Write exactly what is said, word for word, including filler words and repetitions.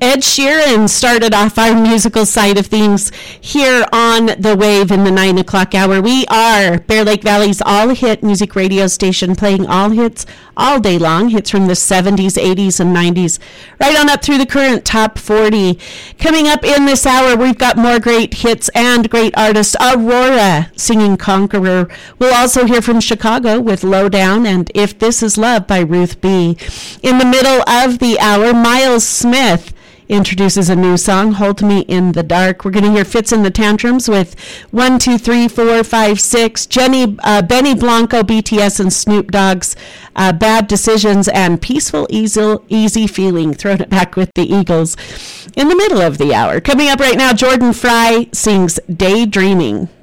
Ed Sheeran started off our musical side of things here on The Wave in the nine o'clock hour. We are Bear Lake Valley's all-hit music radio station, playing all hits all day long, hits from the seventies, eighties, and nineties, right on up through the current top forty. Coming up in this hour, we've got more great hits and great artists. Aurora singing Conqueror. We'll also hear from Chicago with Lowdown and If This Is Love by Ruth B. In the middle of the hour, Miles Smith introduces a new song, Hold Me in the Dark. We're going to hear Fits in the Tantrums with one, two, three, four, five, six. Jenny, uh, Benny Blanco, B T S, and Snoop Dogg's uh, Bad Decisions, and Peaceful, Easy, Easy Feeling. Throwing it back with the Eagles in the middle of the hour. Coming up right now, Jordan Fry sings Daydreaming.